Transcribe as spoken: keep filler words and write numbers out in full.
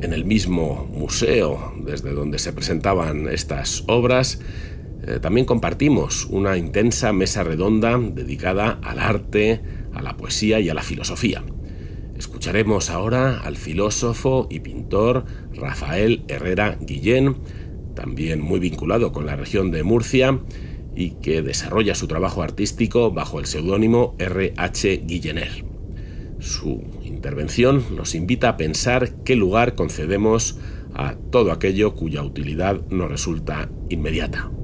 en el mismo museo desde donde se presentaban estas obras, eh, también compartimos una intensa mesa redonda dedicada al arte, a la poesía y a la filosofía. Escucharemos ahora al filósofo y pintor Rafael Herrera Guillén, también muy vinculado con la región de Murcia y que desarrolla su trabajo artístico bajo el seudónimo erre hache Guillener. Su intervención nos invita a pensar qué lugar concedemos a todo aquello cuya utilidad nos resulta inmediata.